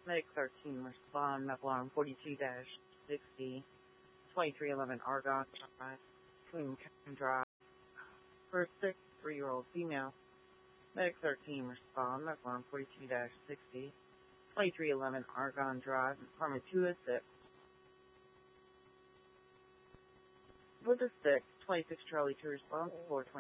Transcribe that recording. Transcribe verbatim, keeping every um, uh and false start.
Medic thirteen respond, map alarm forty-two dash sixty, twenty-three eleven Argonne Drive, Twin Cabin Drive, for a sick three-year-old female. Medic thirteen respond, map alarm forty-two dash sixty, twenty-three eleven Argonne Drive, apartment two oh six. With a sick, twenty-six Charlie two respond, four twenty.